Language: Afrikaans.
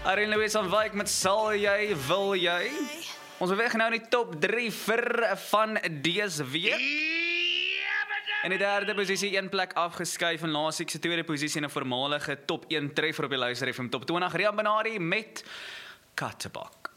Irene Louise van Wyk met Sal jy, wil jy? Ons beweeg nou in die top 3 vir van dese week. In die derde posisie, 1 plek afgeskuif en laasweek se tweede posisie in 'n voormalige top 1 treffer op die Luister FM Top 20, Rian Benari met Kattebak.